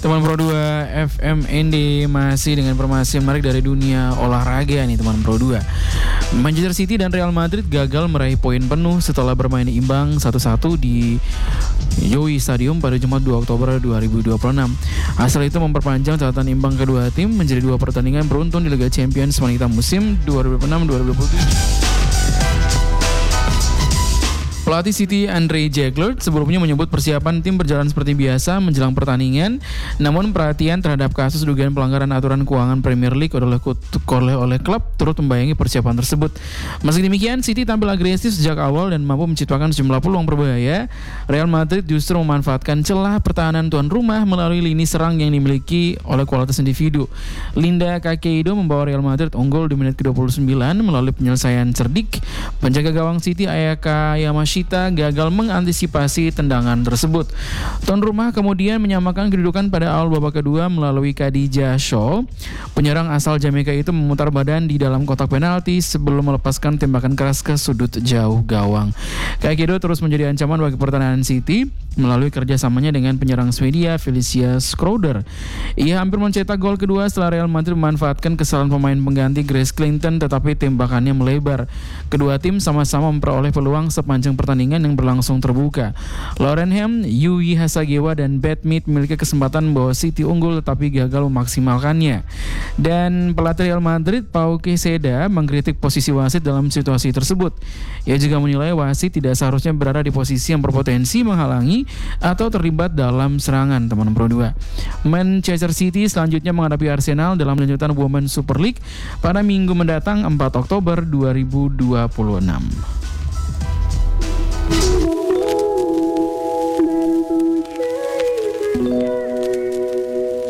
Teman Pro 2 FMND masih dengan informasi menarik dari dunia olahraga nih teman Pro 2. Manchester City dan Real Madrid gagal meraih poin penuh setelah bermain imbang 1-1 di Yoyi Stadium pada Jumat 2 Oktober 2026. Hasil itu memperpanjang catatan imbang kedua tim menjadi 2 pertandingan beruntun di Liga Champions wanita musim 2026-2027. Pelatih City Andre Jaglert sebelumnya menyebut persiapan tim berjalan seperti biasa menjelang pertandingan, namun perhatian terhadap kasus dugaan pelanggaran aturan keuangan Premier League oleh klub turut membayangi persiapan tersebut. Meski demikian, City tampil agresif sejak awal dan mampu menciptakan sejumlah peluang berbahaya. Real Madrid justru memanfaatkan celah pertahanan tuan rumah melalui lini serang yang dimiliki oleh kualitas individu. Linda Caicedo membawa Real Madrid unggul di menit ke-29 melalui penyelesaian cerdik. Penjaga gawang City Ayaka Yamashita gagal mengantisipasi tendangan tersebut. Tuan rumah kemudian menyamakan kedudukan pada awal babak kedua melalui Khadija Shaw. Penyerang asal Jamaika itu memutar badan di dalam kotak penalti sebelum melepaskan tembakan keras ke sudut jauh gawang. Caicedo terus menjadi ancaman bagi pertahanan City melalui kerjasamanya dengan penyerang Swedia Felicia Schroeder. Ia hampir mencetak gol kedua setelah Real Madrid memanfaatkan kesalahan pemain pengganti Grace Clinton, tetapi tembakannya melebar. Kedua tim sama-sama memperoleh peluang sepanjang pertandingan yang berlangsung terbuka. Lauren Ham, Yui Hasagewa, dan Beth Mead memiliki kesempatan membawa City unggul tetapi gagal memaksimalkannya. Dan pelatih Real Madrid Pau Quesada mengkritik posisi wasit dalam situasi tersebut. Ia juga menilai wasit tidak seharusnya berada di posisi yang berpotensi menghalangi atau terlibat dalam serangan teman Pro 2. Manchester City selanjutnya menghadapi Arsenal dalam lanjutan Women's Super League pada Minggu mendatang 4 Oktober 2026.